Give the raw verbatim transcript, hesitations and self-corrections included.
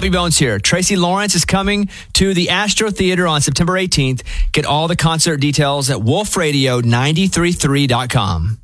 Bobby Bones here. Tracy Lawrence is coming to the Astro Theater on September eighteenth. Get all the concert details at wolf radio nine three three dot com.